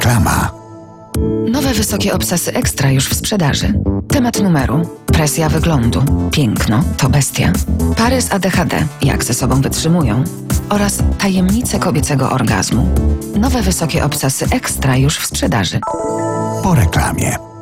Reklama. Nowe wysokie obsesy ekstra już w sprzedaży. Temat numeru: presja wyglądu. Piękno to bestia. Pary z ADHD, jak ze sobą wytrzymują. Oraz tajemnice kobiecego orgazmu. Nowe wysokie obsesy ekstra już w sprzedaży. Po reklamie.